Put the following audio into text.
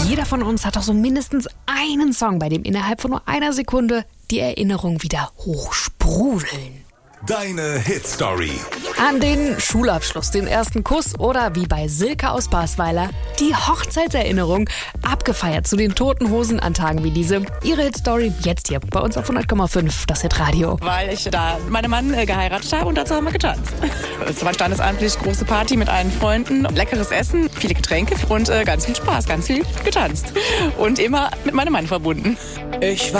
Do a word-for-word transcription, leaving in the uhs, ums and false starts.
Jeder von uns hat doch so mindestens einen Song, bei dem innerhalb von nur einer Sekunde die Erinnerungen wieder hochsprudeln. Deine Hit-Story. An den Schulabschluss, den ersten Kuss oder wie bei Silke aus Basweiler, die Hochzeitserinnerung, abgefeiert zu den Toten Hosen an Tagen wie diese. Ihre Hit-Story jetzt hier bei uns auf hundert Komma fünf, das Hitradio. Weil ich da meinen Mann äh, geheiratet habe und dazu haben wir getanzt. Es war standesamtlich, große Party mit allen Freunden, leckeres Essen, viele Getränke und äh, ganz viel Spaß, ganz viel getanzt. Und immer mit meinem Mann verbunden. Ich